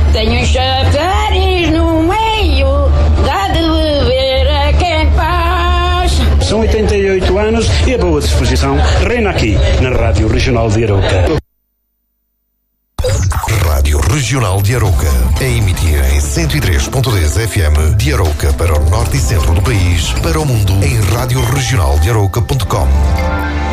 Tenho uns chafariz no meio, dá de beber a quem passa. São 88 anos e a boa disposição reina aqui na Rádio Regional de Arouca. Rádio Regional de Arouca, a emitir em 103.10 FM de Arouca para o norte e centro do país, para o mundo em radioregionaldearouca.com.